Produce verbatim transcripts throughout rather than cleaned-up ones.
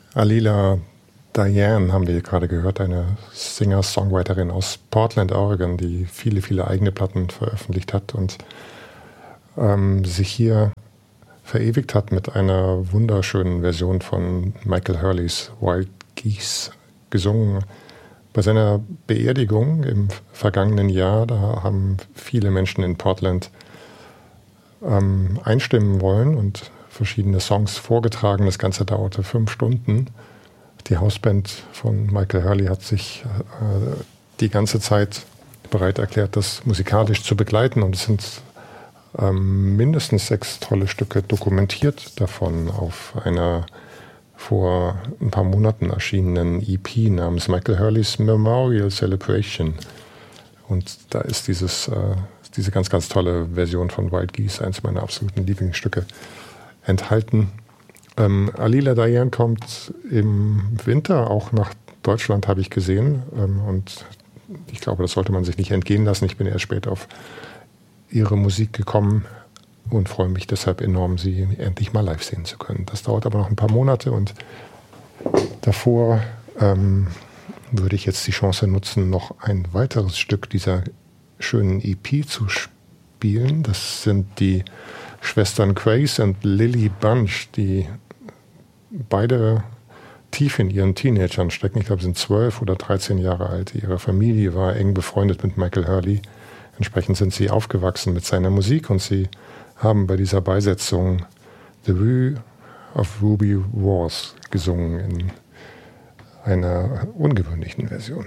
Alila Diane haben wir gerade gehört, eine Singer-Songwriterin aus Portland, Oregon, die viele, viele eigene Platten veröffentlicht hat und ähm, sich hier verewigt hat mit einer wunderschönen Version von Michael Hurleys Wild Geese, gesungen bei seiner Beerdigung im vergangenen Jahr. Da haben viele Menschen in Portland ähm, einstimmen wollen und verschiedene Songs vorgetragen. Das Ganze dauerte fünf Stunden. Die Hausband von Michael Hurley hat sich äh, die ganze Zeit bereit erklärt, das musikalisch zu begleiten. Und es sind ähm, mindestens sechs tolle Stücke dokumentiert davon auf einer vor ein paar Monaten erschienenen E P namens Michael Hurleys Memorial Celebration. Und da ist dieses, äh, diese ganz, ganz tolle Version von Wild Geese, eins meiner absoluten Lieblingsstücke, enthalten. Ähm, Alila Diane kommt im Winter auch nach Deutschland, habe ich gesehen. Ähm, und ich glaube, das sollte man sich nicht entgehen lassen. Ich bin erst spät auf ihre Musik gekommen und freue mich deshalb enorm, sie endlich mal live sehen zu können. Das dauert aber noch ein paar Monate und davor ähm, würde ich jetzt die Chance nutzen, noch ein weiteres Stück dieser schönen E P zu spielen. Das sind die Schwestern Grace und Lily Bunch, die beide tief in ihren Teenagern stecken. Ich glaube, sie sind zwölf oder dreizehn Jahre alt. Ihre Familie war eng befreundet mit Michael Hurley. Entsprechend sind sie aufgewachsen mit seiner Musik und sie haben bei dieser Beisetzung The Rue of Ruby Wars gesungen in einer ungewöhnlichen Version.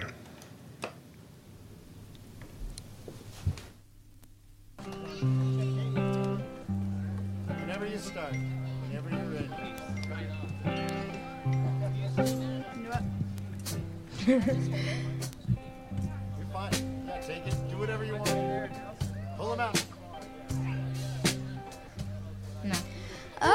Whenever you start, whenever you're ready. You're fine. Yeah, take it. Do whatever you want. Pull them out.